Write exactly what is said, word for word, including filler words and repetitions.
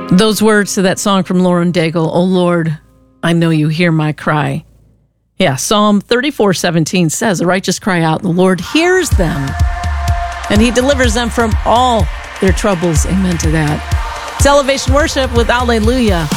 Those words to that song from Lauren Daigle, "Oh Lord, I know you hear my cry." Yeah, Psalm thirty-four seventeen says, "The righteous cry out, the Lord hears them, and he delivers them from all their troubles." Amen to that. It's Elevation Worship with Alleluia.